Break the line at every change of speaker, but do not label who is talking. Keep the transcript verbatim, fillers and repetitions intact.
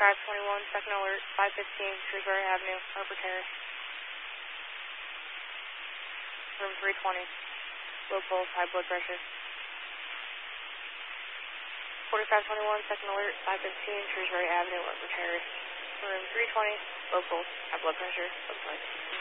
forty-five twenty-one, second alert, five fifteen, Shrewsbury Avenue, Harper Terrace. Room three twenty, low pulse, high blood pressure. forty-five twenty-one, second alert, five fifteen, Shrewsbury Avenue, Harper Terrace. Room three twenty, low pulse, high blood pressure, outside.